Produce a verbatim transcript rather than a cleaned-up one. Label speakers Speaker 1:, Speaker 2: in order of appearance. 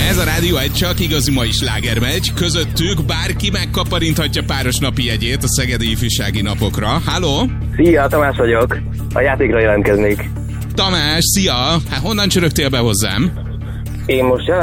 Speaker 1: Ez a Rádió egy csak igazi mai slágermegy. Közöttük bárki megkaparinthatja páros napi jegyét a Szegedi Ifjúsági Napokra. Halló?
Speaker 2: Szia, Tamás vagyok. A játékra jelentkeznék.
Speaker 1: Tamás, szia! Hát honnan csörögtél be hozzám?
Speaker 2: Én most